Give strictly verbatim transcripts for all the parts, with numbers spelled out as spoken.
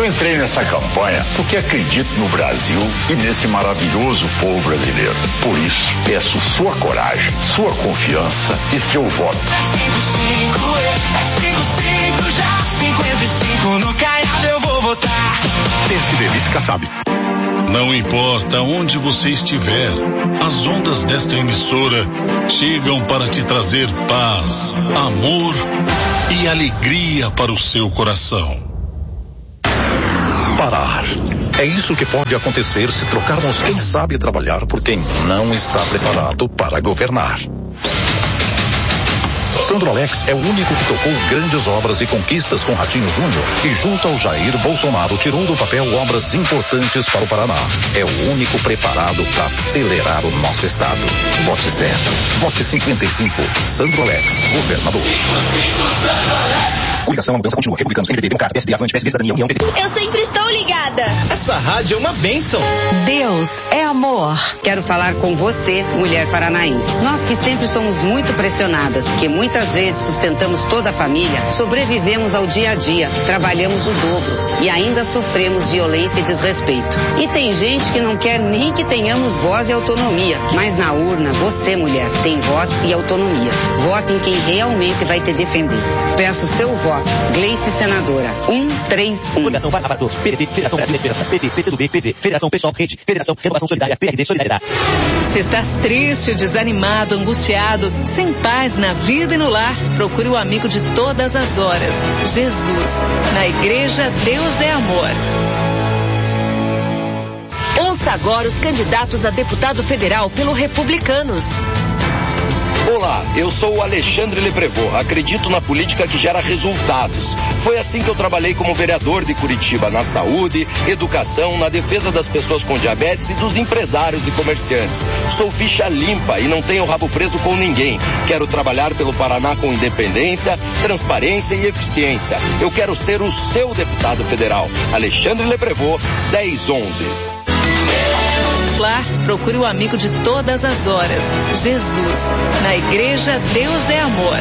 Eu entrei nessa campanha porque acredito no Brasil e nesse maravilhoso povo brasileiro. Por isso, peço sua coragem, sua confiança e seu voto. cinquenta e cinco no Caiado eu vou votar. P S D B Kassab. Não importa onde você estiver, as ondas desta emissora chegam para te trazer paz, amor e alegria para o seu coração. Parar. É isso que pode acontecer se trocarmos quem sabe trabalhar por quem não está preparado para governar. Sandro Alex é o único que tocou grandes obras e conquistas com Ratinho Júnior e junto ao Jair Bolsonaro tirou do papel obras importantes para o Paraná. É o único preparado para acelerar o nosso estado. Vote zero. Vote cinquenta e cinco. Sandro Alex, governador. Coligação, a mudança continua. Republicanos, M D B, Democrata, P S D, Avante, P S D, Cidadania, União, P D. Eu sempre estou ligada. Essa rádio é uma bênção. Deus é amor. Quero falar com você, mulher paranaense. Nós que sempre somos muito pressionadas, que muitas vezes sustentamos toda a família, sobrevivemos ao dia a dia, trabalhamos o dobro e ainda sofremos violência e desrespeito. E tem gente que não quer nem que tenhamos voz e autonomia, mas na urna, você, mulher, tem voz e autonomia. Vote em quem realmente vai te defender. Peço seu voto. Gleice Senadora, um três um. Federação Varados, P D T, Federação Brasileira de Esperança, P T, P C do B, P V, Federação Pessoal Rede, Federação Renovação Solidária, P R D Solidariedade. Se estás triste, desanimado, angustiado, sem paz na vida e no lar, procure o amigo de todas as horas, Jesus. Na igreja, Deus é amor. Ouça agora os candidatos a deputado federal pelo Republicanos. Olá, eu sou o Alexandre Leprevot. Acredito na política que gera resultados. Foi assim que eu trabalhei como vereador de Curitiba, na saúde, educação, na defesa das pessoas com diabetes e dos empresários e comerciantes. Sou ficha limpa e não tenho rabo preso com ninguém. Quero trabalhar pelo Paraná com independência, transparência e eficiência. Eu quero ser o seu deputado federal. Alexandre Leprevot, dez onze. Lá, procure o amigo de todas as horas, Jesus. Na igreja, Deus é amor.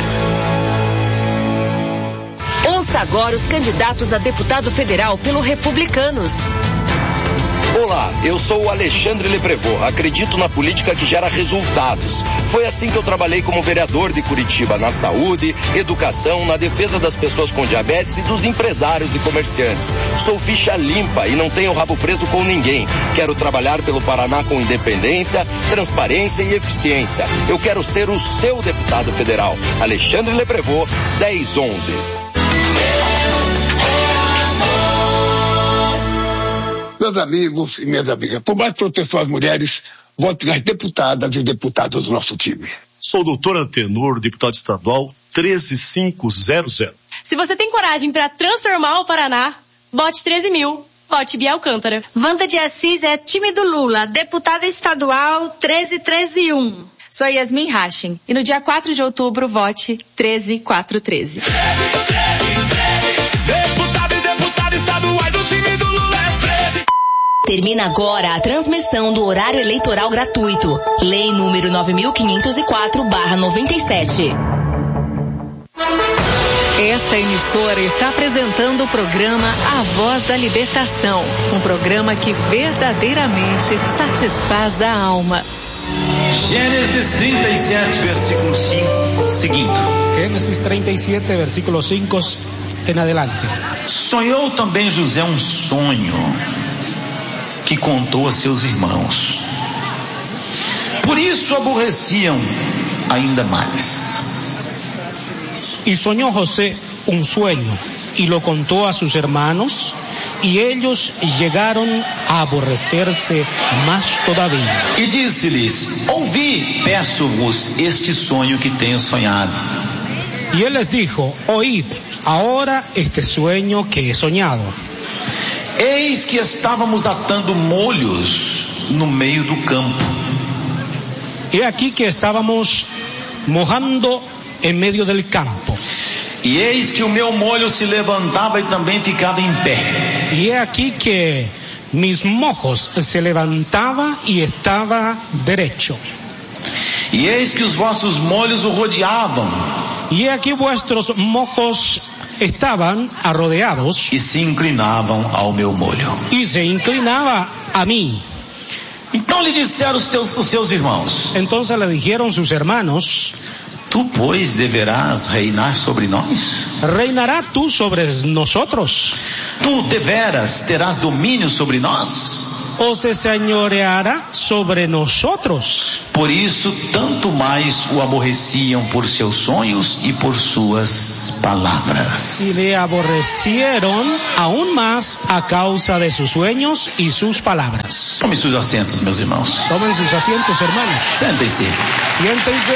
Ouça agora os candidatos a deputado federal pelo Republicanos. Olá, eu sou o Alexandre Leprevot. Acredito na política que gera resultados. Foi assim que eu trabalhei como vereador de Curitiba, na saúde, educação, na defesa das pessoas com diabetes e dos empresários e comerciantes. Sou ficha limpa e não tenho rabo preso com ninguém. Quero trabalhar pelo Paraná com independência, transparência e eficiência. Eu quero ser o seu deputado federal. Alexandre Leprevot, dez onze. Meus amigos e minhas amigas, por mais proteção às mulheres, vote nas deputadas e deputados do nosso time. Sou o doutor Antenor, deputado estadual treze mil quinhentos. Se você tem coragem para transformar o Paraná, vote treze mil. Vote Bia Alcântara. Wanda de Assis é time do Lula, deputada estadual treze treze um. Sou Yasmin Hashim e no dia quatro de outubro vote treze quatro treze. Deputado e deputada estaduais do time do Lula é treze. Termina agora a transmissão do horário eleitoral gratuito. Lei número nove mil quinhentos e quatro barra noventa e sete. Esta emissora está apresentando o programa A Voz da Libertação, um programa que verdadeiramente satisfaz a alma. Gênesis trinta e sete, versículo cinco, seguinte. Gênesis trinta y siete, versículo cinco en adelante. Sonhou também José um sonho que contou a seus irmãos. Por isso aborreciam ainda mais. Y soñó José un sueño y lo contó a sus hermanos, y ellos llegaron a aborrecerse más todavía. E disse-lhes: ouvi, peço-vos este sonho que tenho sonhado. Y él les dijo: oíd ahora este sueño que he soñado. Eis que estávamos atando molhos no meio do campo. He aquí que estábamos mojando en medio del campo. E eis que o meu molho se levantava e também ficava em pé. Y he aquí que mis mojos se levantaba y estaba derecho. E eis que os vossos molhos o rodeavam. Y he aquí vuestros mojos estaban arrodeados e se inclinavam ao meu molho. y se inclinaba a mí. Então lhe disseram os, teus, os seus irmãos: Entonces le dijeron sus hermanos: Tu, pois, deverás reinar sobre nós? ¿Reinará tú sobre nosotros? Tu deveras terás domínio sobre nós? ¿O se señoreará sobre nosotros? Por isso, tanto mais o aborreciam por seus sonhos e por suas palavras. Y le aborrecieron aún más a causa de sus sueños y sus palabras. Tome seus assentos, meus irmãos. Tomen sus asientos, hermanos. Sentem-se. Siéntense.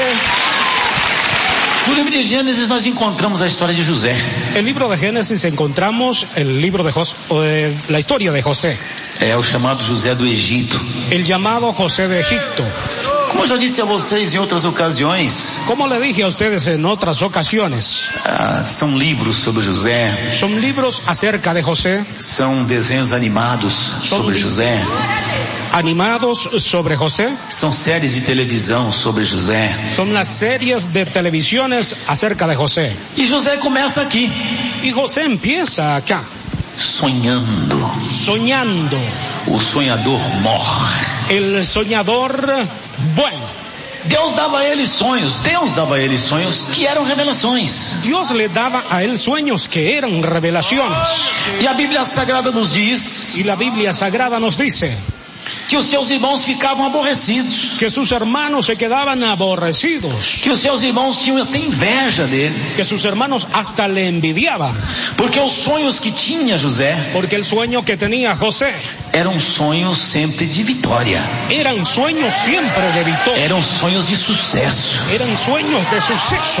No livro de Gênesis nós encontramos a história de José. En el libro de Génesis encontramos el libro de Jos- eh, la historia de José. É o chamado José do Egito. El llamado José de Egipto. Como eu já disse a vocês em outras ocasiões, Como le dije a ustedes en otras ocasiones, ah, são livros sobre José, son libros acerca de José, são desenhos animados sobre José, animados sobre José, são séries de televisão sobre José. son las series de televisiones acerca de José. E José começa aqui, Y José empieza acá, sonhando. soñando. O sonhador morre. El soñador, bueno, Deus dava a ele sonhos, Deus dava a ele sonhos que eram revelações. Dios le daba a él sueños que eran revelaciones. E a Bíblia Sagrada nos diz Y la Biblia Sagrada nos dice que os seus irmãos ficavam aborrecidos, que sus hermanos se quedaban aborrecidos, que os seus irmãos tinham até inveja dele, que sus hermanos hasta le envidiaban, porque os sonhos que tinha José porque el sueño que tenía José eram sonhos sempre de vitória, eran sueños siempre de victoria, eram sonhos de sucesso. eran sueños de sucesos.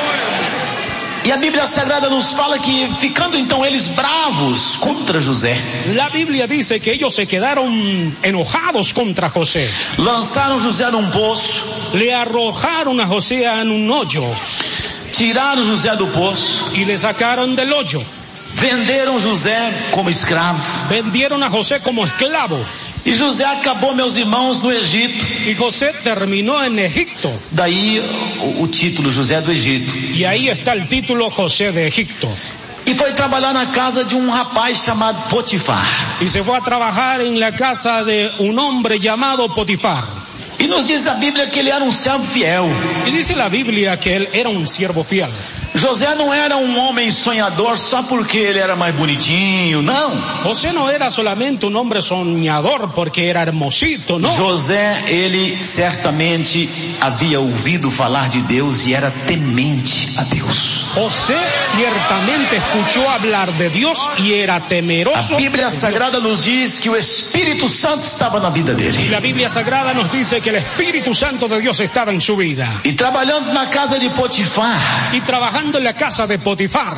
E a Bíblia Sagrada nos fala que, ficando então eles bravos contra José, La Biblia dice que ellos se quedaron enojados contra José. lançaram José num poço, Le arrojaron a José en un hoyo tiraram José do poço, y le sacaron del hoyo. venderam José como escravo. Vendieron a José como esclavo. E José acabou, meus irmãos, no Egito. Y José terminó en Egipto. Daí o, o título José do Egito. Y ahí está el título José de Egipto. E foi trabalhar na casa de um rapaz chamado Potifar. Y se fue a trabajar en la casa de un hombre llamado Potifar. E nos diz a Bíblia que ele era um servo fiel. Y dice la Biblia que él era un siervo fiel. José não era um homem sonhador só porque ele era mais bonitinho, não. José no era solamente un hombre soñador porque era hermosito, no. José, ele certamente havia ouvido falar de Deus e era temente a Deus. José ciertamente escuchó hablar de Dios y era temeroso. A Bíblia Sagrada nos diz que o Espírito Santo estava na vida Y dele. la Biblia Sagrada nos dice que el Espíritu Santo de Dios estaba en su vida. E trabalhando na casa de Potifar, Y trabajando en la casa de Potifar,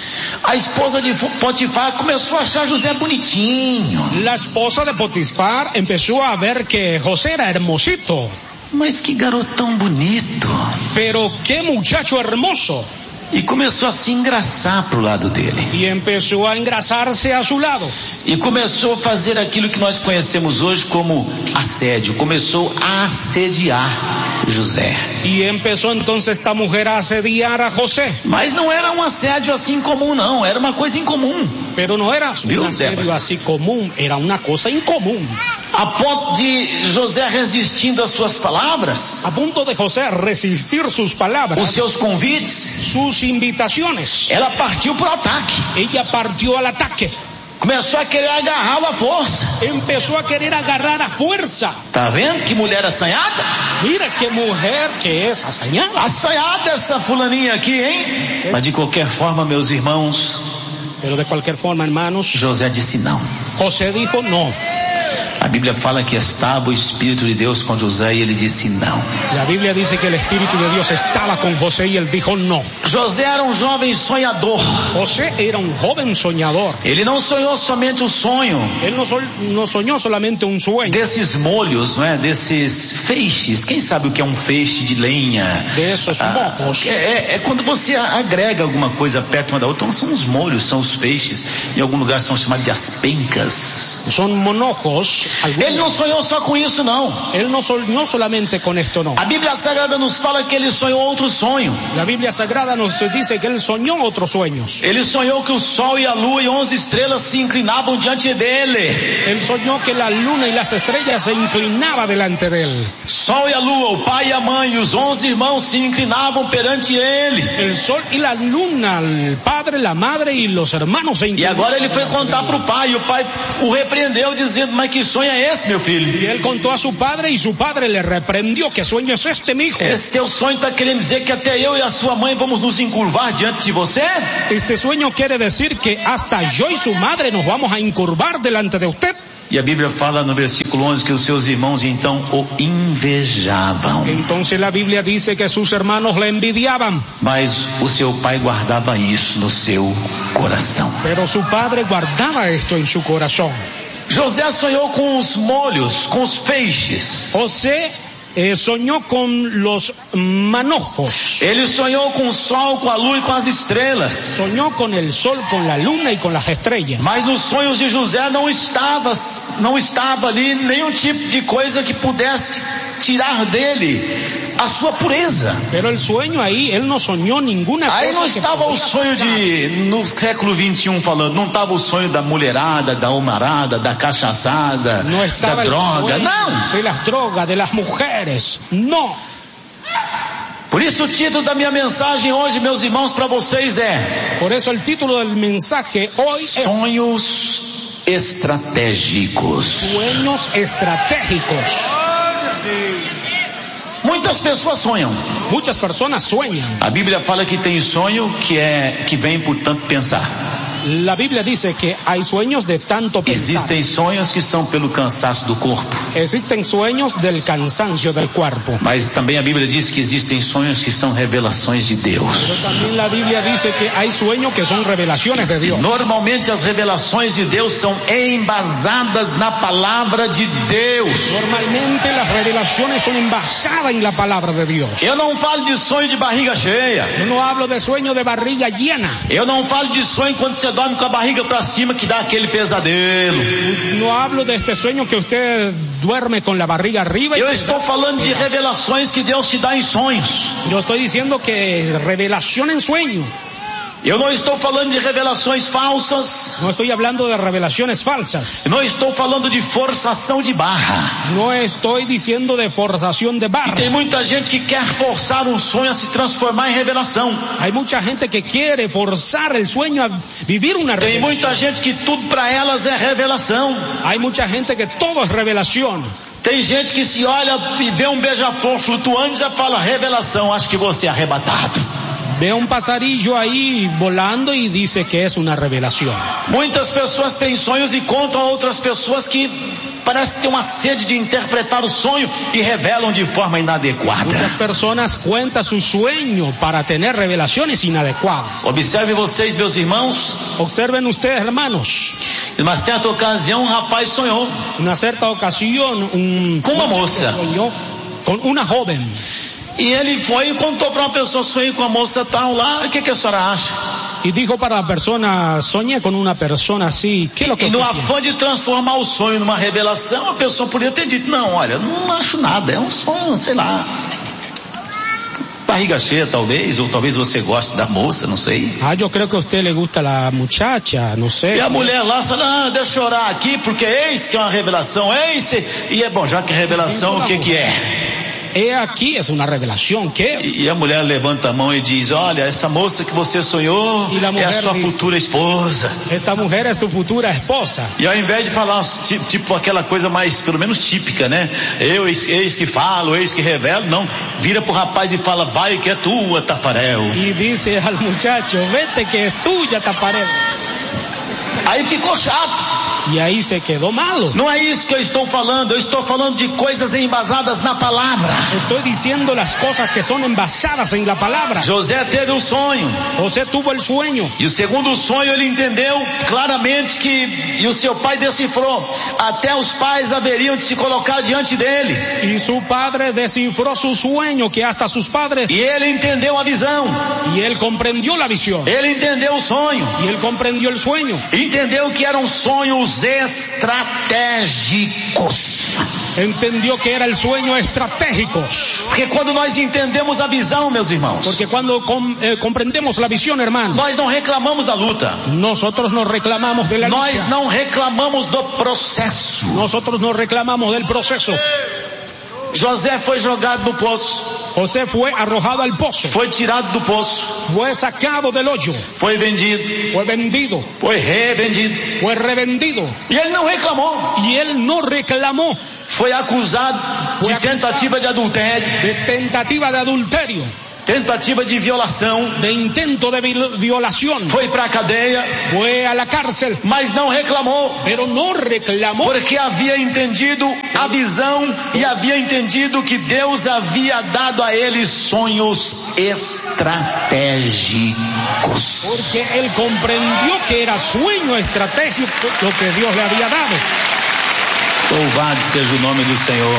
a esposa de Potifar começou a achar José bonitinho. la esposa de Potifar empezó a ver que José era hermosito. Mas que garotão bonito. Pero qué muchacho hermoso. E começou a se engraçar pro lado dele. Y empezó a engrasarse a su lado. E começou a fazer aquilo que nós conhecemos hoje como assédio. Começou a assediar José. Y empezó entonces esta mujer a asediar a José. Mas não era um assédio assim comum, não. Era uma coisa incomum. Pero no era un asedio así común, era una cosa incomún. A ponto de José resistindo às suas palavras, A punto de José resistir sus palabras, os seus convites, sus invitaciones, ela partiu pro ataque. ella partió al ataque. Começou a querer agarrá-lo à força. Empezó a querer agarrar a fuerza. Tá vendo que mulher assanhada? Mira qué mujer que es assañada. Assanhada essa fulaninha aqui, hein? Mas de qualquer forma, meus irmãos, Pero de cualquier forma, hermanos, José disse não. José dijo no. A Bíblia fala que estava o Espírito de Deus com José e ele disse não. La Biblia dice que el Espíritu de Dios estaba con José y él dijo no. José era um jovem sonhador. José era un joven soñador. Ele não sonhou somente o sonho Él no, sol- no soñó solamente un sueño desses molhos, não é? Desses feixes. Quem sabe o que é um feixe de lenha? de esos Ah, mocos. é, é- é quando você agrega alguma coisa perto uma da outra. Então são os molhos, são os feixes. Em algum lugar são chamados de aspencas. Son monojos. manojos. Ele não sonhou só com isso, não. Él no soñó solamente con esto, no. A Bíblia Sagrada nos fala que ele sonhou outro sonho. La Biblia Sagrada nos dice que él soñó otros sueños. Ele sonhou que o sol e a lua e onze estrelas se inclinavam diante dele. Él soñó que la luna y las estrellas se inclinaban delante de él. Sol e a lua, o pai e a mãe e os onze irmãos se inclinavam perante ele. El sol y la luna, el padre, la madre y los hermanos se inclinaban. E agora ele foi contar para o pai, e o pai o repreendeu dizendo: mas que sonho é esse, meu filho? Y él contó a su padre y su padre le reprendió: ¿qué sueño es este, mi hijo? Esse teu sonho está querendo dizer que até eu e a sua mãe vamos nos encurvar diante de você? Este sueño quiere decir que hasta yo y su madre nos vamos a incurvar delante de usted. E a Bíblia fala no versículo onze que os seus irmãos então o invejavam. Entonces la Biblia dice que sus hermanos le envidiaban. Mas o seu pai guardava isso no seu coração. Pero su padre guardaba esto en su corazón. José sonhou com os molhos, com os feixes. José Eh, soñó con los manojos. Ele sonhou com o sol, com a lua e com as estrelas. Soñó con el sol, con la luna y con las estrellas. Mas nos sonhos de José não estava, não estava ali nenhum tipo de coisa que pudesse tirar dele a sua pureza. Pero el sueño ahí, él no soñó ninguna cosa. Aí não estava o sonho de, no século vinte e um falando, não estava o sonho da mulherada, da homarada, da cachaçada, da droga, não. De las drogas, de las mujeres. Não. Por isso o título da minha mensagem hoje, meus irmãos, para vocês é: Por eso el título del mensaje hoy es Sonhos estratégicos. Sueños estratégicos. Muitas pessoas sonham. Muitas pessoas sonham. A Bíblia fala que tem sonho que é que vem por tanto pensar. La Biblia dice que hay sueños de tanto pensar. Existem sonhos que são pelo cansaço do corpo. Existen sueños del cansancio del cuerpo. Mas também a Bíblia diz que existem sonhos que são revelações de Deus. Pero también la Biblia dice que hay sueños que son revelaciones de Dios. Normalmente as revelações de Deus são embasadas na palavra de Deus. Normalmente las revelaciones son embasadas en la palabra de Dios. Eu não falo de sonho de barriga cheia. Eu não hablo de sueño de barriga llena. Eu não falo de sonho quando você dorme com a barriga para cima que dá aquele pesadelo. No hablo de este sueño que usted duerme con la barriga arriba. Eu estou falando de revelações que Deus te dá em sonhos. Eu estou dizendo que é revelação em sonho. Eu não estou falando de revelações falsas. Não estou falando de revelações falsas. Não estou falando de forçação de barra. Não estou dizendo de forçação de barra. E tem muita gente que quer forçar um sonho a se transformar em revelação. Há muita gente que quer forçar o sonho a viver uma revelação. Tem muita gente que tudo para elas é revelação. Há muita gente que todo é revelação. Tem gente que se olha e vê um beija-flor flutuando e já fala revelação, acho que você é arrebatado. Ve um passarillo aí volando e diz que é uma revelação. Muitas pessoas têm sonhos e contam a outras pessoas que parece ter uma sede de interpretar o sonho e revelam de forma inadequada. Muitas pessoas contam seu sonho para ter revelações inadequadas. Observe vocês, meus irmãos. Observen ustedes, hermanos. Em uma certa ocasião, um rapaz sonhou. Em uma certa ocasião, um com uma moça. Sonhou com uma jovem. E ele foi e contou para uma pessoa: sonhei com a moça tal lá, o que, que a senhora acha? E dijo para a pessoa: sonhei com uma pessoa assim, que é o que? E no afã de transformar o sonho numa revelação, a pessoa poderia ter dito: não, olha, não acho nada, é um sonho, sei lá, barriga cheia talvez, ou talvez você goste da moça, não sei. Ah, eu creio que a você le gusta a muchacha, não sei. E a mulher lá fala: ah, deixa eu orar aqui, porque eis que é uma revelação, eis, e é bom, já que é revelação, o que que é? É aqui, é uma revelação, que é? E a mulher levanta a mão e diz: olha, essa moça que você sonhou é a sua diz, futura esposa. Esta mulher é tua futura esposa. E ao invés de falar tipo, tipo aquela coisa mais, pelo menos típica, né? Eu eis, eis que falo, eis que revelo, não. Vira pro rapaz e fala: vai que é tua, Tafarel. E diz ao muchacho: vete que é tua, Tafarel. Aí ficou chato. E aí se quedou malo. Não é isso que eu estou falando. Eu estou falando de coisas embasadas na palavra. Estou dizendo as coisas que são embasadas em la palavra. José teve o sonho. José tuvo o sonho. E o segundo sonho ele entendeu claramente que, e o seu pai decifrou, até os pais haveriam de se colocar diante dele. E seu padre decifrou seu sonho, que hasta seus padres. E ele entendeu a visão. E ele compreendeu a visão. Ele entendeu o sonho. E ele compreendeu o sonho. entendeu que eram sonhos estratégicos. Entendió que era el sueño estratégicos. Porque quando nós entendemos a visão, meus irmãos, Porque cuando com, eh, comprendemos la visión, hermano, nós não reclamamos da luta. nosotros nos reclamamos de la lucha. Nós não reclamamos do processo. Nosotros nos reclamamos del proceso. José foi jogado no poço. José fue arrojado al pozo. Foi tirado do poço. Fue sacado del hoyo. Foi vendido. Fue vendido. Foi revendido. Fue revendido. E ele não reclamou. Y él no reclamó. Foi acusado Foi de acusado tentativa de adultério. De tentativa de adulterio. Tentativa de violação. De intento de violación. Foi para a cadeia. Fue a la cárcel. Mas não reclamou. Pero no reclamó. Porque havia entendido a visão e havia entendido que Deus havia dado a ele sonhos estratégicos. Porque él comprendió que era sueño estratégico lo que Dios le había dado. Louvado seja o nome do Senhor.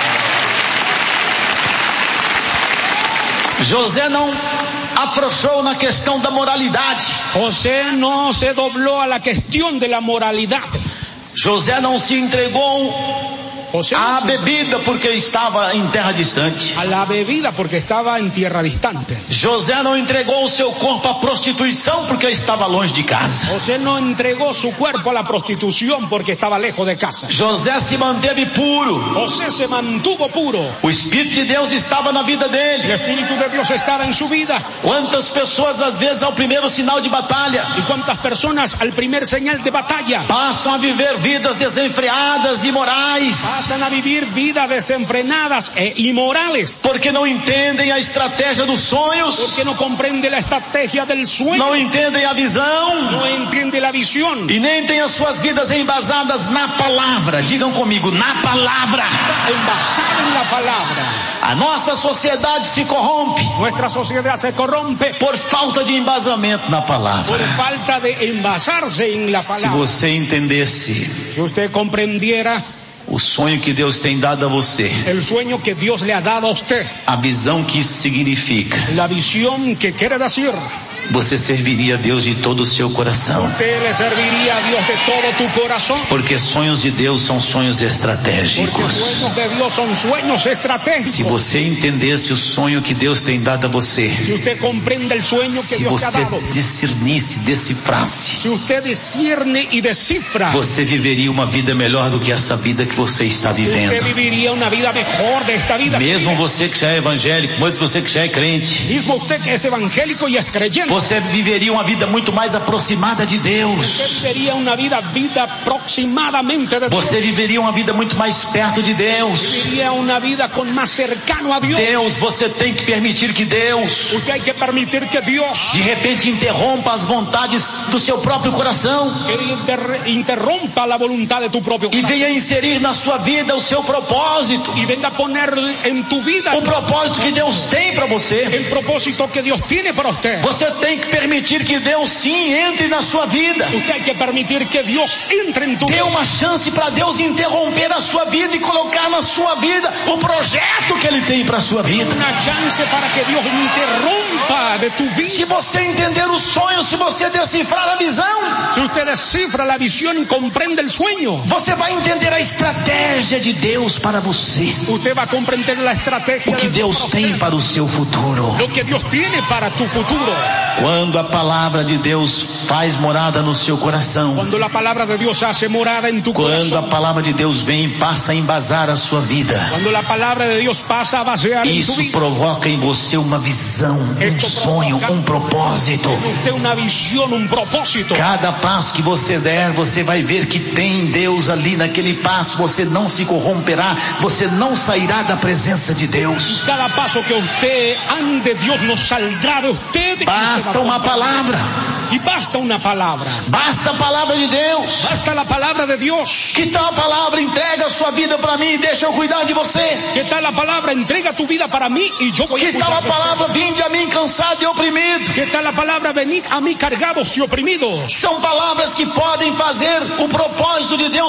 José não afrouxou na questão da moralidade. José no se dobló a la cuestión de la moralidad. José não se entregou José à no se... bebida porque estava em terra distante. A la bebida porque estaba en tierra distante. José não entregou o seu corpo à prostituição porque estava longe de casa. José no entregó su cuerpo a la prostitución porque estaba lejos de casa. José se manteve puro. José se mantuvo puro. O Espírito de Deus estava na vida dele. El Espíritu de Dios estaba en su vida. Quantas pessoas às vezes ao primeiro sinal de batalha y cuántas personas al primer señal de batalla passam a viver vidas desenfreadas e imorais. Pasan a vivir vidas desenfrenadas e imorales. Porque não entendem a estratégia dos sonhos. Porque no comprende la estrategia del sueño. Não entendem a visão. No entiende la visión. E nem têm as suas vidas embasadas na palavra. Digam comigo, na palavra. Embasada en la palabra. A nossa sociedade se corrompe. Nuestra sociedad se corrompe. Por falta de embasamento na palavra. Por falta de embasarse en la palabra. Se você entendesse. Si usted comprendiera o sonho que Deus tem dado a você. El sueño que Dios le ha dado a usted. A visão que isso significa. La visión que quiere decir. Você serviria a Deus de todo o seu coração. Usted le serviría a Dios de todo tu corazón. Porque sonhos de Deus são sonhos estratégicos. Porque sueños de Dios son sueños estratégicos. Se você entendesse o sonho que Deus tem dado a você. Si usted comprende el sueño que Dios te ha dado. Se você discernisse, decifrasse. Si usted discierne y descifra. Você viveria uma vida melhor do que essa vida que você está vivendo. Usted viviría una vida mejor de esta vida. Mesmo você que já é evangélico, mesmo você que já é crente. Mesmo usted que es evangélico y es creyente. Você viveria uma vida muito mais aproximada de Deus. Você viveria uma vida, vida aproximadamente de Deus. Você viveria uma vida muito mais perto de Deus. Viveria uma vida com mais cercano a Deus. Deus, você tem que permitir que Deus, Usted hay que permitir que Dios, de repente interrompa as vontades do seu próprio coração. Que interrompa a vontade de tu próprio coração. E venha inserir na sua vida o seu propósito. E venga a poner en tu vida o propósito que Deus tem para você. El propósito que Dios tiene para usted. Você tem que permitir que Deus sim entre na sua vida. Usted hay que permitir que Dios entre en tu vida. Dê uma chance para Deus interromper a sua vida e colocar na sua vida o projeto que Ele tem para a sua vida. Uma chance para que Deus interrompa de tu vida. Se você entender o sonho, se você decifrar a visão, se você decifra a visão e compreende o sonho, você vai entender a estratégia de Deus para você. Você vai compreender a estratégia o que Deus tem para o seu futuro. O que Deus tem para tu futuro. Quando a palavra de Deus faz morada no seu coração. Quando a palavra de Deus hace morada em tu coração. Quando a palavra de Deus vem e passa a embasar a sua vida. Quando a palavra de Deus passa a basear em tu vida. Isso provoca em você uma visão, um sonho, um propósito. Tem uma visão, um propósito. Cada passo que você der, você vai ver que tem Deus ali naquele passo. Você não se corromperá, você não sairá da presença de Deus. Cada passo que você ande, Deus não saldrá de você. Basta uma palavra. E basta uma palavra. Basta a palavra de Deus. Basta a palavra de Deus. Que tal a palavra? Entrega a sua vida para mim e deixa eu cuidar de você. Que tal a palavra? Entrega tu vida para mim e eu vou cuidar de você. Que tal a palavra? Vinde a mim cansado e oprimido. Que tal a palavra? Venid a mim cargados e oprimidos. São palavras que podem fazer o propósito de Deus vir a viver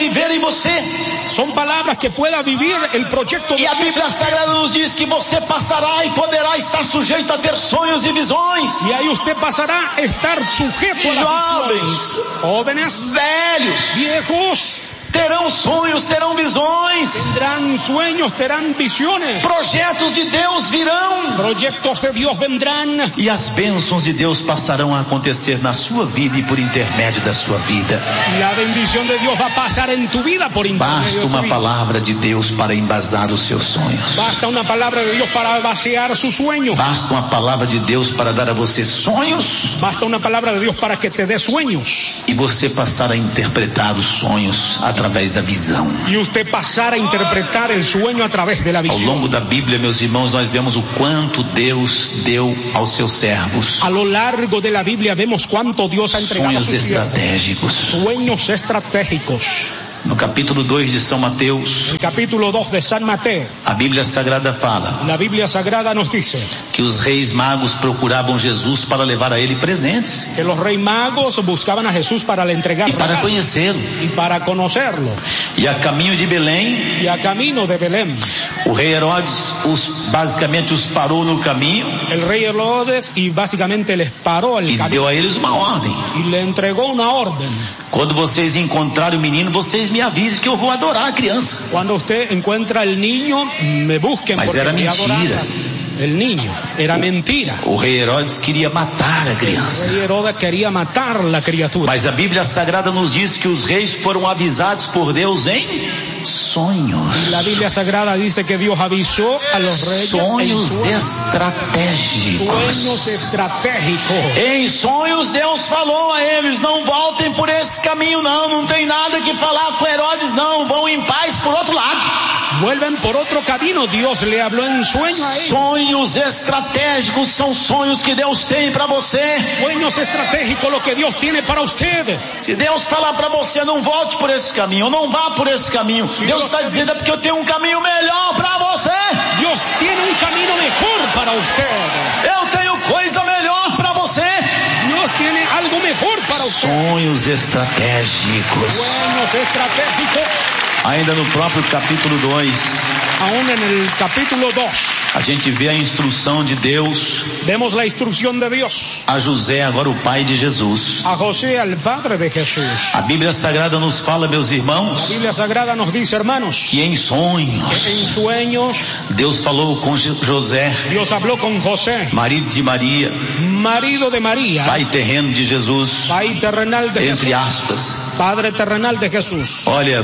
viver em você. Son palabras que pueda vivir el proyecto de E a Dios. Bíblia Sagrada nos diz que você passará e poderá estar sujeito a ter sonhos e visões. Y ahí usted pasará a estar sujeto a las Jovens, visiones. Jóvenes, velhos, viejos, terão sonhos, terão visões. tendrán sueños, tendrán visiones. Projetos de Deus virão. Proyectos de Dios vendrán. E as bênçãos de Deus passarão a acontecer na sua vida e por intermédio da sua vida. La bendición de Dios va a pasar en tu vida por intermedio Basta de tu uma vida. palavra de Deus para embasar os seus sonhos. Basta una palabra de Dios para vaciar sus sueños. Basta uma palavra de Deus para dar a você sonhos. Basta una palabra de Dios para que te dé sueños. E você passar a interpretar os sonhos através da visão. Y usted pasar a interpretar el sueño a través de la Ao visión. longo da Bíblia, meus irmãos, nós vemos o quanto Deus deu aos seus servos. A lo largo de la Biblia vemos cuánto Dios ha entregado a Sonhos sus siervos. estratégicos. Sueños estratégicos. No capítulo dois de São Mateus, El capítulo dos de San Mateo, a Bíblia Sagrada fala la Biblia Sagrada nos dice que os reis magos procuravam Jesus para levar a ele presentes que los reyes magos buscaban a Jesús para le entregar e para regalos conhecê-lo. y para conocerlo. E a caminho de Belém, Y a camino de Belén, o rei Herodes os, basicamente os parou no caminho el rey Herodes y básicamente les paró el e camino deu a eles uma ordem. y le entregó una orden. Quando vocês encontrarem o menino, vocês me avisem que eu vou adorar a criança. Cuando usted encuentra el niño, me busquen Mas porque era voy a mentira. adorarla. El niño, era mentira. O rei Herodes queria matar a El criança. rey Herodes quería matar la criatura. Mas a Bíblia Sagrada nos diz que os reis foram avisados por Deus em sonhos. La Biblia Sagrada dice que Dios avisó a los reyes en Sonhos sueños, estratégicos. sueños estratégicos. Em sonhos Deus falou a eles: não voltem por esse caminho não, não tem nada que falar com Herodes não, vão em paz por outro lado. Vuelven por otro camino. Dios le habló en sueño a ellos. Sonhos estratégicos são sonhos que Deus tem para você. Sueños estratégicos lo que Dios tiene para usted. Se Deus falar para você: não volte por esse caminho, ou não vá por esse caminho, Deus está dizendo: é porque eu tenho um caminho melhor para você. Dios tiene un camino mejor para usted. Eu tenho coisa melhor para você. Dios tiene algo mejor para usted. Sonhos estratégicos. Sueños estratégicos. Ainda no próprio capítulo dois, Aún en el capítulo dos, a gente vê a instrução de Deus vemos la instrucción de Dios a José, agora o pai de Jesus. a José, al padre de Jesús. A Bíblia Sagrada nos fala, meus La irmãos, Biblia Sagrada nos dice, hermanos, que em que sonhos en sueños Deus falou com Jo- José, Dios habló con José, marido de Maria, marido de María, pai terreno de Jesus, pai terrenal de entre Jesús, aspas. padre terrenal de Jesús. Olha,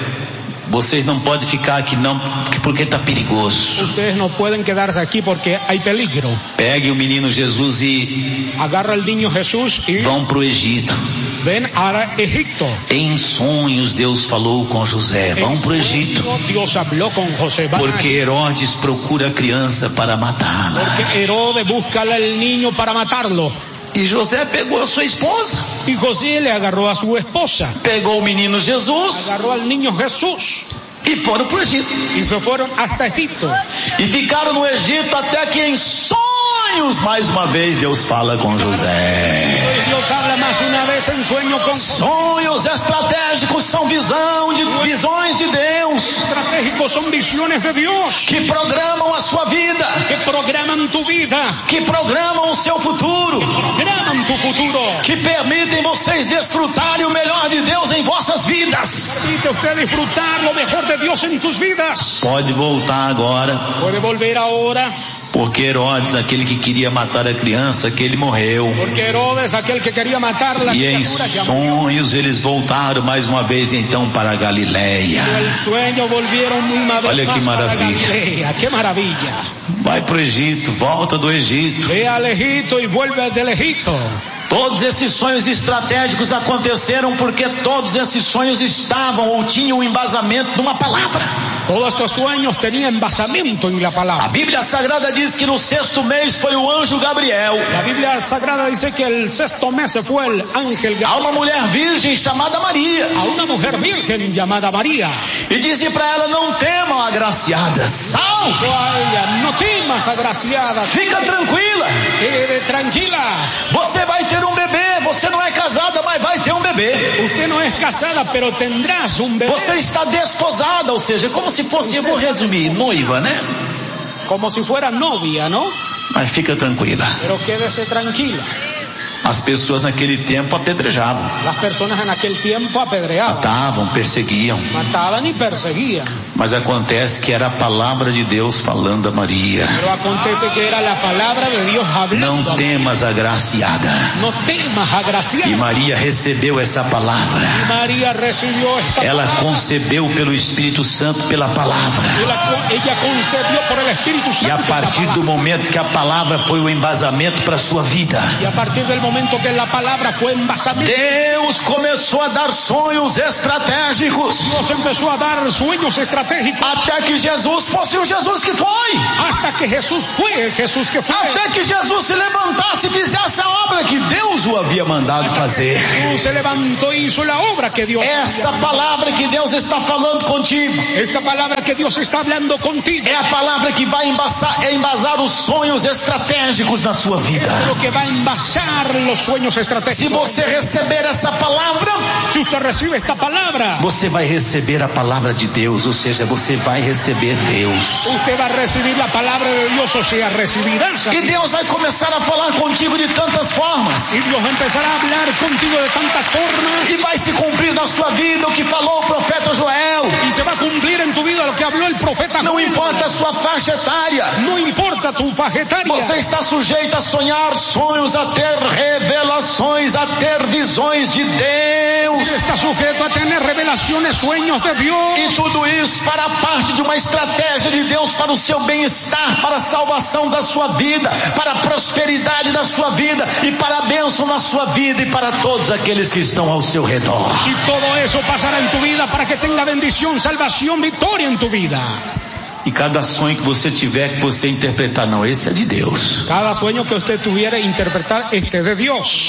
vocês não podem ficar aqui não, porque está perigoso. Ustedes no pueden quedarse aquí porque hay peligro. Pegue o menino Jesus e Agarra al niño Jesús y vão para o Egito. ven a Egipto. Em sonhos Deus falou com José, vão En para o Egito. sueño, Dios habló con José. Van a- Porque Herodes procura a criança para matá-la. Porque Herodes busca al niño para matarlo. E José pegou a sua esposa, Y José le agarró a su esposa. pegou o menino Jesus Agarró al niño Jesús e foram para o Egito. y se fueron hasta Egipto. E ficaram no Egito até que em sonhos, mais uma vez, Deus fala com José. Y Dios habla más una vez en sueño con José. Sonhos estratégicos são visão de, visões de Deus Estratégicos son visiones de Dios que programam a sua vida, que programan tu vida, que programam o seu futuro, programan tu futuro. que permitem vocês desfrutarem o melhor de Deus em vossas vidas. Permite usted disfrutar lo mejor de Dios en tus vidas. Pode voltar agora, Puede volver ahora, porque Herodes, aquele que queria matar a criança, que ele morreu. porque Herodes, aquel que quería matar la E em criatura, ya murió. sonhos eles voltaram mais uma vez então para a Galileia. El sueño volvieron una vez Olha que más para maravilha. Galilea. Qué maravilla. Vai para o Egito, volta do Egito. Ve al Egipto y vuelve del Egipto. Todos esses sonhos estratégicos aconteceram porque todos esses sonhos estavam ou tinham um embasamento numa palavra. Todos estos sueños tenían basamento en la A palabra. Bíblia Sagrada diz que no sexto mês foi o anjo Gabriel. La Biblia Sagrada dice que el sexto mes se fue el ángel A Gabriel uma mulher virgem chamada Maria. a una mujer virgen llamada María. E disse para ela: não temam, agraciada. Salve! Dijo a ella, no temas, agraciada, Fica tranquila. quede tranquila. Você vai ter um bebê. Você não é casada, mas vai ter um bebê. Usted no es casada, pero tendrás un bebé. Você está desposada, ou seja, como se fosse, eu vou resumir, noiva, né? Como si fuera novia, ¿no? Mas fica tranquila. Pero quédese tranquila. As pessoas naquele tempo apedrejavam. Las personas en aquel tiempo apedreaban. Matavam, perseguiam. Mataban y perseguían. Mas acontece que era a palavra de Deus falando a Maria. Pero acontece que era la palabra de Dios hablando. Não temas, agraciada. No temas, agraciada. E Maria recebeu essa palavra. Y María recibió esta Ela palabra. concebeu pelo Espírito Santo pela palavra. Ella, ella concebió por el Espíritu Santo. E a partir do momento que a palavra foi o embasamento para sua vida. Y a partir del momento que la palabra fue embasamento. Deus começou a dar sonhos estratégicos. Dios empezó a dar sueños estratégicos. Até que Jesus fosse o Jesus que foi. Hasta que Jesús fue el Jesús que fue. Até que Jesus se levantasse e fizesse a obra que Deus o havia mandado fazer. Jesús se levantó y hizo la obra que Dios Essa había palavra que Deus está falando contigo. Esta palabra que Dios está hablando contigo. É a palavra que vai embasar, é embasar os sonhos estratégicos na sua vida. Es lo que va a envasar los sueños estratégicos. Se você receber essa palavra, si usted recibe esta palabra, você vai receber a palavra de Deus, ou seja, você vai receber Deus. Usted va a recibir la palabra de Dios, o sea, recibirás. E Deus vai começar a falar contigo de tantas formas. Y Dios empezará a hablar contigo de tantas formas. E vai se cumprir na sua vida o que falou o profeta Joel. Y se va a cumplir en tu vida lo que habló el profeta Joel. Não importa a sua faixa etária. No importa tu faixa etária. Você está sujeito a sonhar sonhos, a ter revelações, a ter visões de Deus. Você está sujeito a ter revelações, sueños de Deus. E tudo isso para parte de uma estratégia de Deus para o seu bem-estar, para a salvação da sua vida, para a prosperidade da sua vida e para a bênção na sua vida e para todos aqueles que estão ao seu redor. E todo isso passará em tu vida para que tenha bendição, salvação, vitória em tu vida. E cada sonho que você tiver, que você interpretar, não, esse é de Deus. Cada sonho que você tiver interpretar, este é de Deus.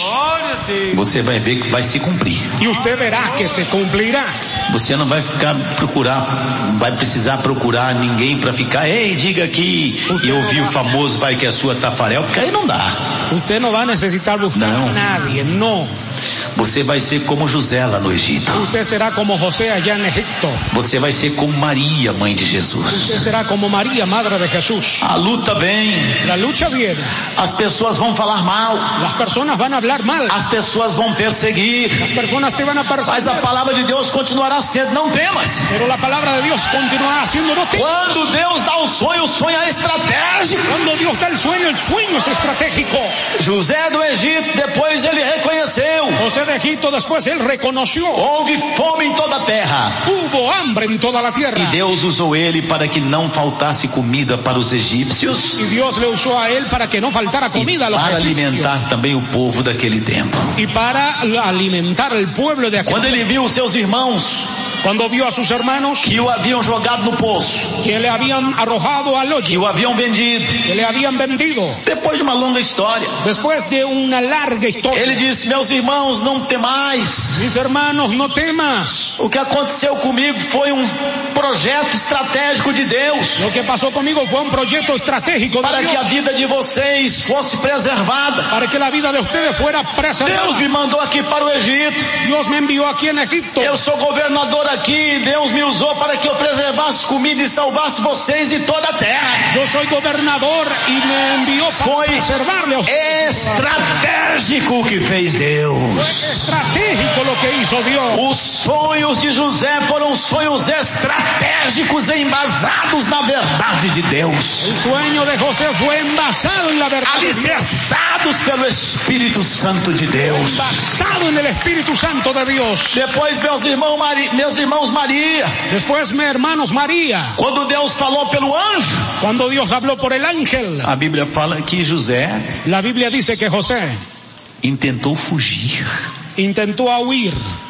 Você vai ver que vai se cumprir. E você verá que se cumprirá. Você não vai ficar procurar, vai precisar procurar ninguém para ficar, ei, diga aqui, e ouvir o famoso vai que é sua Tafarel, porque aí não dá. Você não vai necessitar buscar não. nadie, não. Você vai ser como José lá no Egito. Você será como José allá no Egito. Você vai ser como Maria, mãe de Jesus. Você será como Maria, madre de Jesus. A luta vem. La lucha viene. As pessoas vão falar mal. Las personas van a hablar mal. As pessoas vão perseguir. Las personas te van a perseguir. Mas a palavra de Deus continuará sendo, não temas. Pero la palabra de Dios continuará siendo, no temas. Quando Deus dá o sonho, o sonho é estratégico. Quando Deus dá o sonho, o sonho é estratégico. José do Egito, depois ele reconheceu. José de Egito, después él reconoció. Houve fome em toda a terra. Hubo hambre en toda la tierra. E Deus usou ele para que não faltasse comida para os egípcios. E Deus le usou a ele para que não faltara comida a los para egipcios. alimentar também o povo daquele tempo. E para alimentar o pueblo de aquele Quando ele viu os seus irmãos, quando viu a seus hermanos que o haviam jogado no poço, que le habían arrojado al hoyo, que o haviam vendido, que le habían vendido, depois de uma longa história, después de una larga historia, ele disse: meus irmãos, não temais. Mis hermanos, no temas. O que aconteceu comigo foi um projeto estratégico de Deus. Lo que pasó conmigo fue un proyecto estratégico para de que Dios, a vida de vocês fosse preservada. Para que la vida de ustedes fuera preservada. Deus me mandou aqui para o Egito. Dios me envió aquí en Egipto. Eu sou governador aqui. Deus me usou para que eu preservasse comida e salvasse vocês e toda a terra. Eu sou governador e me enviou para preservarle a ustedes. Estratégico o que fez Deus. Foi estratégico lo que hizo Dios. Os sonhos de José foram sonhos estratégicos embasados na verdade de Deus. O sueño de José fue envasado en la verdad. Alicerçados pelo Espírito Santo de Deus. Envasado en el Espíritu Santo de Dios. Depois meus irmãos Maria, meus irmãos Maria. Después mis hermanos María. Quando Deus falou pelo anjo. Cuando Dios habló por el ángel. A Bíblia fala que José. La Biblia dice que José intentou fugir. Intentou huir.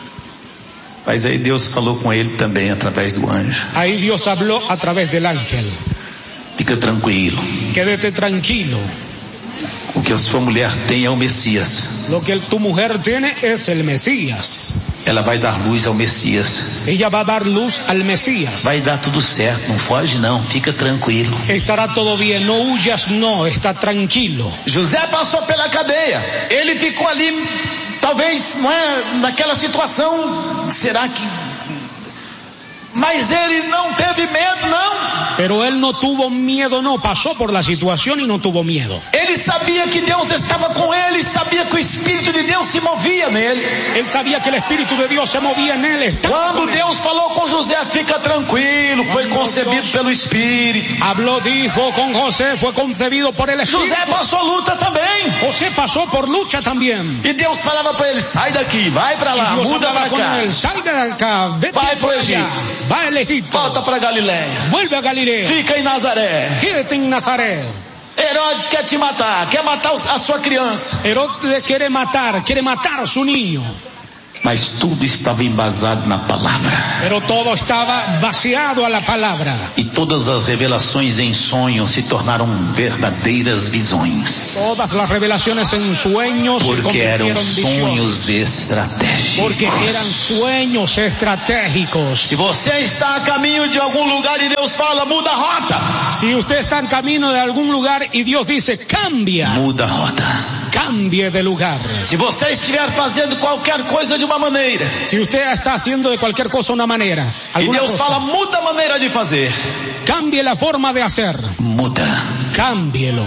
Mas aí Deus falou com ele também através do anjo. Aí Deus falou através do ángel. Fica tranquilo. Quédate tranquilo. O que a sua mulher tem é o Messias. Lo que tu mujer tiene es el Mesías. Ela vai dar luz ao Messias. Ella va a dar luz al Mesías. Vai dar tudo certo, não foge não, fica tranquilo. Estará todo bien, no huyas, no, está tranquilo. José passou pela cadeia. Ele ficou ali, talvez, não é, naquela situação, será que... Mas ele não teve medo, não. Pero él no tuvo miedo, no. Pasó por la situación y no tuvo miedo. Ele sabia que Deus estava com ele, sabia que o Espírito de Deus se movia nele. Él sabía que el Espíritu de Dios se movía en él. Quando Deus falou com José, fica tranquilo, foi concebido Dios pelo Espírito. Habló, dijo con José, fue concebido por el Espíritu. José passou luta também. José pasó por lucha también. E Deus falava para ele, sai daqui, vai para lá, muda para cá. Él, salga de acá, vete vai para o Egito. Vai ao Egito. Volta para Galileia. Vuelve a Galilea. Fica em Nazaré. Quédate em Nazaré. Herodes quer te matar, quer matar a sua criança. Herodes quer matar, quer matar a su niño. Mas tudo estava embasado na palavra. Pero todo estava baseado a la palabra. E todas as revelações em sonhos se tornaram verdadeiras visões. Todas as revelações em sonhos se Porque eram sonhos visiones. estratégicos. Porque eram sonhos estratégicos. Se você está a caminho de algum lugar e Deus fala, muda a rota. Se você está em caminho de algum lugar e Deus diz, cambia. Muda a rota. Cambie de lugar. Se você estiver fazendo qualquer coisa de uma maneira, se usted está haciendo de cualquier cosa una manera, e Deus cosa, fala, muda a maneira de fazer. Cambie la forma de hacer. Muda. Cámbielo.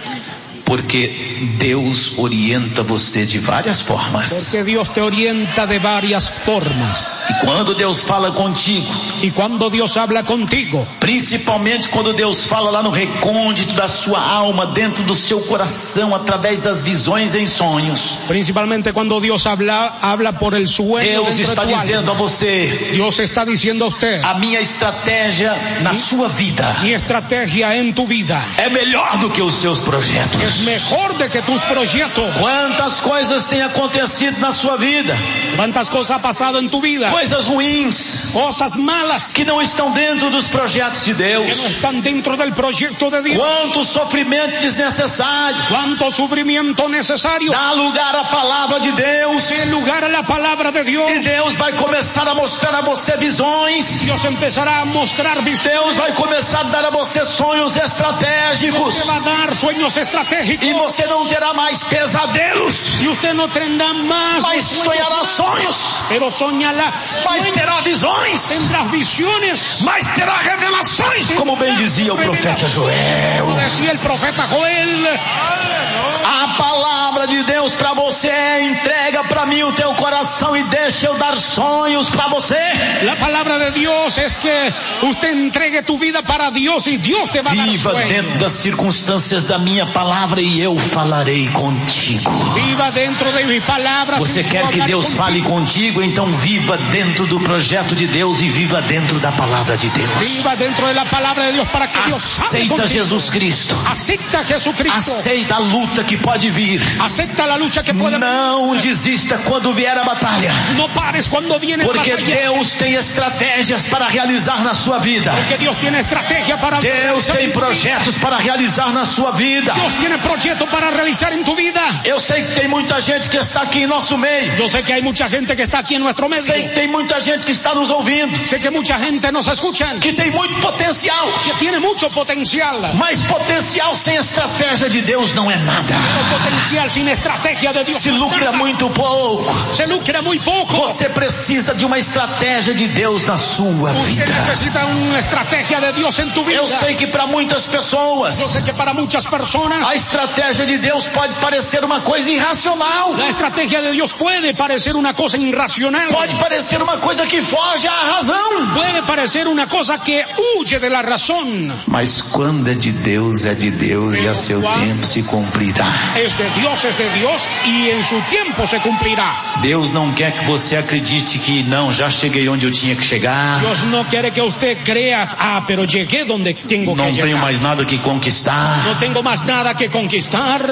Porque Deus orienta você de várias formas. Porque Dios te orienta de varias formas. E quando Deus fala contigo, y cuando Dios habla contigo, principalmente quando Deus fala lá no recôndito da sua alma, dentro do seu coração, através das visões em sonhos. Principalmente quando Dios habla, habla por el sueño. Deus está dizendo a você, Dios está diciendo a usted, a minha estratégia na mi, sua vida, mi estrategia en tu vida, é melhor do que os seus projetos. Es mejor de que tus proyectos. Quantas coisas têm acontecido na sua vida? Quantas coisas ha pasado en tu vida? Coisas ruins, cosas malas, que não estão dentro dos projetos de Deus. Que não estão dentro del proyecto de Dios. Quanto sofrimento desnecessário. Quanto sufrimiento necesario. Dá lugar à palavra de Deus. Dê lugar a la palabra de Dios. E Deus vai começar a mostrar a você visões. Deus empezará a mostrar visões. Deus vai começar a dar a você sonhos estratégicos. Deus vai dar sonhos estratégicos. E você não terá mais pesadelos. E você não terá mais. Mas sonhará sonhos. Pero soñará. Mas terá visões. Tendrá visiones. Mas terá revelações. Como bem dizia o profeta Joel. Como dizia o profeta Joel. A palavra de Deus para você é entrega para mim o teu coração e deixa eu dar sonhos para você. A palavra de Deus é que você entregue tu vida para Deus e Deus te vai dar sonhos. Viva dentro das circunstâncias da minha palavra e eu falarei contigo. Viva dentro de minha palavra. Você quer que Deus contigo. fale contigo? Então viva dentro do projeto de Deus e viva dentro da palavra de Deus. Viva dentro da palavra de Deus para que Deus fale contigo. Aceita Jesus Cristo. Aceita Jesus Cristo. Aceita a luta que pode vir. Aceita a luta que pode vir. Não desista quando vier a batalha. Não pares quando viene a batalha. Porque Deus tem estratégias para realizar na sua vida. Porque Deus tem estratégia para Deus tem projetos para realizar na sua vida. Deus tem projeto para realizar em tu vida. Eu sei que tem muita gente que está aqui em nosso meio. Eu sei que há muita gente que está aqui em nosso meio. Sei que tem muita gente que está nos ouvindo. Sei que muita gente nos escuta. Que tem muito potencial. Que tem muito potencial. Mas potencial sem estratégia de Deus não é nada. Pero potencial sem estratégia de Deus se lucra muito pouco. Se lucra muito pouco. Você precisa de uma estratégia de Deus na sua vida. Você necessita uma estratégia de Deus em tu vida. Eu sei que para muitas pessoas. Eu sei que para muitas pessoas. A estratégia de Deus pode parecer uma coisa irracional. A estratégia de Deus pode parecer uma coisa irracional. Pode parecer uma coisa que foge à razão. Pode parecer uma coisa que huye de la razão. Mas quando é de Deus, é de Deus e a seu tempo se cumprirá. É de Deus, é de Deus e em seu tempo se cumprirá. Deus não quer que você acredite que não, já cheguei onde eu tinha que chegar. Deus não quer que você creia, ah, pero cheguei onde tenho que não chegar. Não tenho mais nada que conquistar. Não tenho mais nada que conquistar.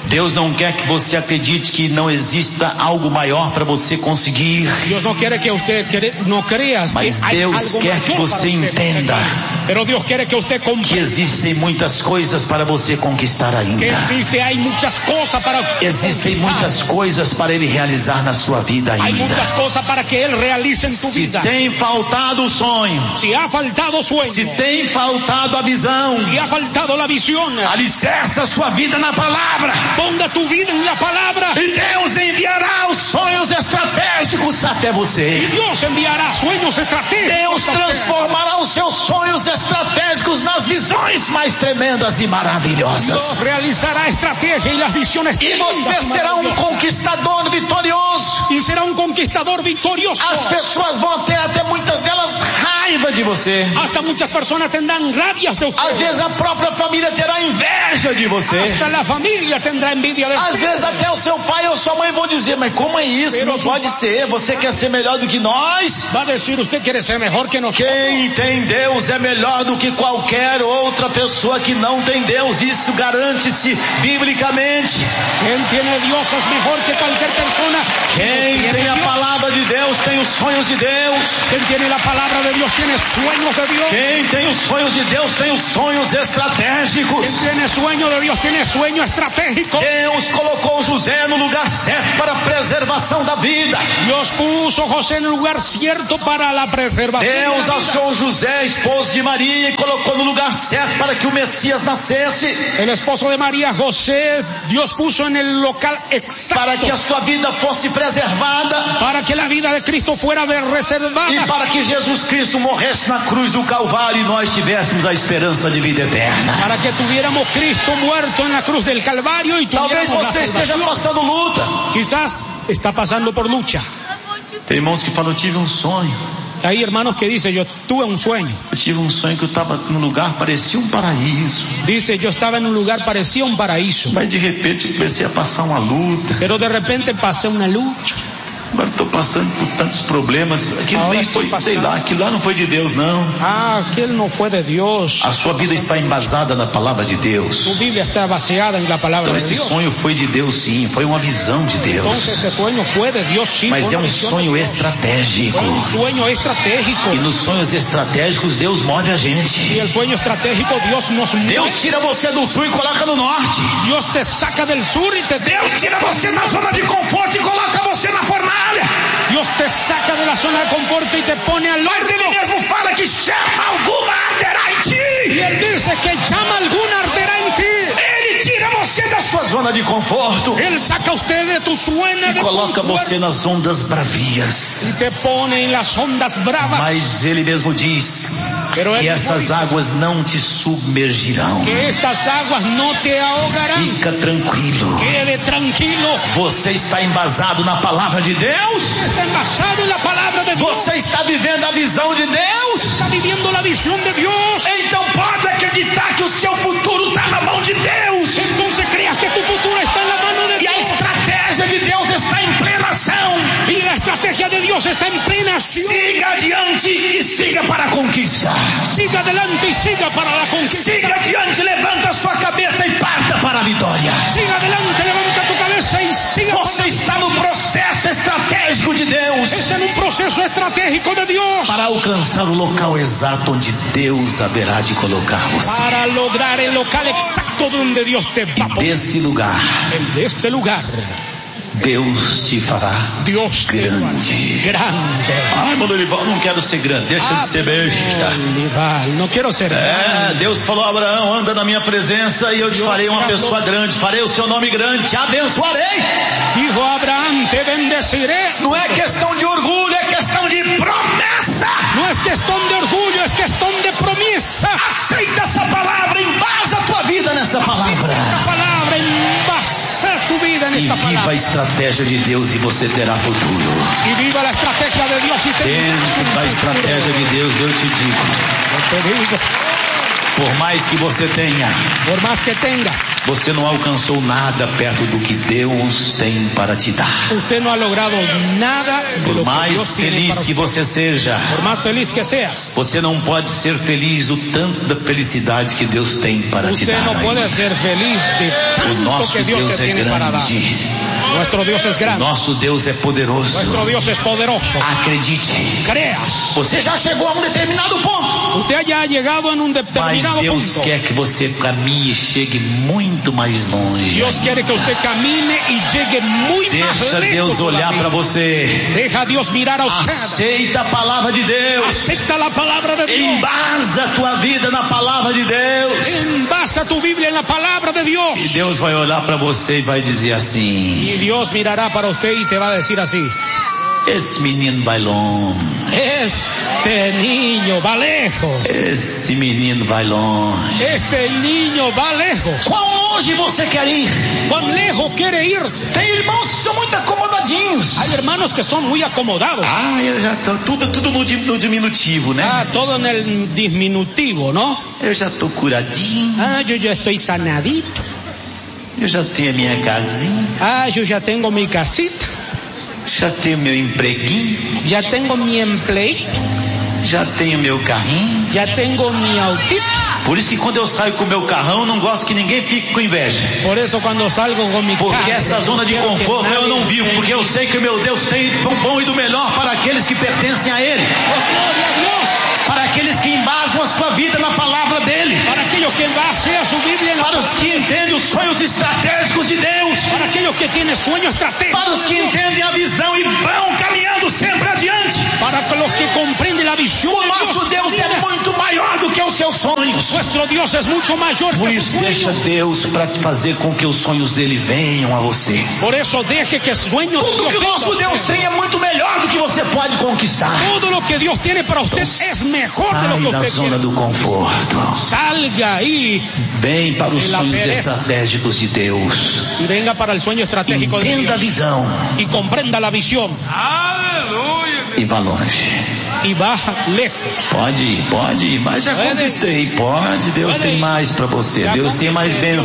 Deus não quer que você acredite que não exista algo maior para você conseguir. Dios no quiere que usted cre- no creas Mas que hay Deus algo quer que mayor para você usted entenda conseguir. Pero Dios quiere que usted que comprenda existem muitas coisas para você conquistar que ainda. existe, hay muchas cosas para Existem conquistar. muitas coisas para Ele realizar na sua vida Hay muchas ainda. cosas para que Él realice en tu Se vida. tem faltado o sonho, Si ha faltado sueño, se tem faltado a visão, si ha faltado la visión, alicerça a sua vida na palavra. ponga tu vida en la palabra E Deus enviará os sonhos estratégicos até y você. Dios enviará sueños estratégicos. Deus a usted. transformará os seus sonhos estratégicos nas visões mais tremendas e maravilhosas. Dios realizará estrategia y las visiones. E você será um conquistador vitorioso. Y será un conquistador victorioso. As pessoas vão ter até muitas delas raiva de você. Hasta muchas personas tendrán rabias de usted. Às vezes a própria família terá inveja de você. Hasta la familia tendrá envidia de Às usted. vezes até o seu pai ou sua mãe vão dizer, mas como é isso? Pero Não su pode pa- ser, você quer ser melhor do que nós? Va a decir, usted quiere ser mejor que nosotros. Quem tem Deus é melhor do que qualquer outra pessoa que não tem Deus. Isso garante-se biblicamente. Quien tiene Dios es mejor que cualquier persona. Quem tem a palavra de Deus tem os sonhos de Deus. Quien tiene la palabra de Dios tiene sueños de Dios. Quem tem os sonhos de Deus tem os sonhos estratégicos. Quien tiene sueño de Dios tiene sueño estratégico. Deus colocou José no lugar certo para a preservação da vida. Dios puso a José en el lugar cierto para la preservación. de Deus la vida. achou José, esposo de Maria, e colocou no lugar certo para que o Messias nascesse. El esposo de María, José, Dios puso en el local exacto Para que a sua vida fosse preservada. para que la vida de Cristo fuera de reservada. E para que Jesus Cristo morresse na cruz do Calvário e nós tivéssemos a esperança de vida eterna. Para que tuviéramos Cristo muerto en la cruz del Calvario y Talvez tuviéramos la você esteja salvación. passando luta. Quizás está pasando por lucha. Tem irmãos que falam, eu tive um sonho. Hay hermanos que dicen, yo tuve un sueño. Eu tive um sonho que eu estava num lugar, parecia um paraíso. Dice, yo estaba en un lugar, parecía un paraíso. Mas de repente comecei a passar uma luta. Pero de repente pasé una lucha. Agora estou passando por tantos problemas. Aquilo Ahora nem estoy foi, sei passando. lá, aquilo lá não foi de Deus, não. Ah, aquel no fue de Dios. A sua vida está embasada na palavra de Deus. Tu Biblia está baseada en la palabra Então de esse Dios. sonho foi de Deus, sim. Foi uma visão de Deus. Entonces ese sueño fue de Dios, sí. Mas fue é una um visión sonho de Dios. estratégico. Fue un sueño estratégico. E nos sonhos estratégicos Deus move a Y gente. el sueño estratégico Dios nos mueve. Deus tira você do sul e coloca no norte. Dios te saca del sur y te Deus tira você da zona de conforto e coloca você na fornalha. Dios te saca de la zona de confort y te pone al Mas ele horno. mesmo fala que chama alguma arderá em Y ti. él dice que llama alguna arderá en ti. Ele tira você da sua zona de conforto Él saca a usted de tu zona e de coloca confort você nas ondas y bravias. te pone en las ondas bravas. Mas ele mesmo diz Pero que él essas dice águas não te submergirão. que estas aguas no te ahogarán. Fica tranquilo. Quede tranquilo. Você está embasado na palavra de Deus? Está envasado en la palabra de Dios. Você está vivendo a visão de Deus? Está viviendo la visión de Dios. Então pode acreditar que o seu futuro está na mão de Deus. Entonces creas que tu futuro está en la mano de E a Dios. estratégia de Deus está em plena ação. Y la estrategia de Dios está en plena acción. Siga adiante e siga para a conquista. Siga adelante y siga para la conquista. Siga adiante, levanta a sua cabeça e parta para a vitória. Siga adelante, levanta tu cabeza y siga. Você está no processo estratégico de Deus Está en un proceso estratégico de Dios para alcançar o local exato onde Deus haverá de colocar você. para lograr el local exacto donde Dios te va a poner. Desse lugar, En este lugar, Deus te fará Dios te grande. hará grande. Ai, irmão Dorival, não quero ser grande, deixa de ser besta. Olival, no quiero ser É, grande. Deus falou a Abraão, anda na minha presença e eu te farei uma pessoa grande, farei o seu nome grande, te abençoarei. Dijo Abraham, te bendeciré. Não é questão de orgulho, é questão de promessa. No es cuestión de orgullo, es cuestión de promesa. Aceita essa palavra, embasa a tua vida nessa palavra. Esta palabra, embasa su vida en E esta viva a palabra. estratégia de Deus e você terá futuro. Y viva la estrategia de Dios y tendrás Dentro un da futuro. estratégia de Deus, eu te digo, Yo te digo, Por mais que você tenha, por más que tengas, você não alcançou nada perto do que Deus tem para te dar. usted no ha logrado nada de Por lo que mais Dios tiene feliz para que usted. você seja, Por más feliz que seas, você não pode ser feliz o tanto da felicidade que Deus tem para te usted dar. no puede ainda. ser feliz de O tanto nosso que Dios Deus te é tiene para dar. grande. Nuestro Dios es O grande. nosso Deus é poderoso. Nuestro Dios es poderoso. Acredite. Creas. Você já chegou a um determinado ponto. Usted ya ha llegado en un Mas determinado Deus punto. quer que você caminhe e chegue muito mais longe. Dios quiere que usted camine y llegue muy más Deixa lejos. Deus olhar para você. Deja a Dios mirar a usted. Aceita a palavra de Deus. Acepta la palabra de Dios. Embasa a tua vida na palavra de Deus. Envasa tu Biblia en la palabra de Dios. E Deus vai olhar para você e vai dizer assim: Y Dios mirará para usted y te va a decir así: esse menino vai longe. este niño va lejos. Esse menino vai longe. Este niño va lejos. Quão longe você quer ir? ¿Cuán lejos quiere ir? Tem irmãos que são muito acomodadinhos. Hay hermanos que son muy acomodados. Ah, eu já tô tudo, tudo no, no diminutivo, né? Ah, todo en el diminutivo, ¿no? Eu já tô curadinho. Ah, yo ya estoy sanadito. Eu já tenho a minha casinha. Ah, yo ya tengo mi casita. Já tenho meu empreguinho. Ya tengo mi empleo. Já tenho meu carrinho. Ya tengo mi autito. Por isso que quando eu saio com o meu carrão, eu não gosto que ninguém fique com inveja. Por eso cuando salgo con mi Porque carro, essa zona de conforto eu não vivo, porque eu sei que o meu Deus tem do bom e do melhor para aqueles que pertencem a Ele. Oh, glória a Dios. Para aqueles que embasam a sua vida na palavra dEle. Para aquellos que envasen a su Biblia en la Para os que entendem os sonhos estratégicos de Deus. Para aquellos que tienen sueños estratégicos. Para os que entendem a visão e vão caminhando sempre adiante. Para los que comprenden la visión. O nosso Deus é muito maior do que os seus sonhos. Nuestro Dios es mucho mayor Por que isso, sus deixa sueños. Deus para fazer com que os sonhos dele venham a você. Por eso deje que sueños de Tudo Dios que o nosso vengan a Deus usted. tem é muito melhor do que você pode conquistar. Todo lo que Dios tiene para usted es mejor de lo Sai que da usted zona quiere. do conforto. Salga ahí Vem para os E la sonhos pereza. estratégicos de Deus. y venga para el sueño estratégico de Entenda a Dios. visão Y comprenda la visión. e vá longe. Y va lejos. Pode ir, pode ir, mas já Pode. conquistei. Pode, Deus Pode tem ir. mais para você. Já Deus tem mais conquistei. bênçãos.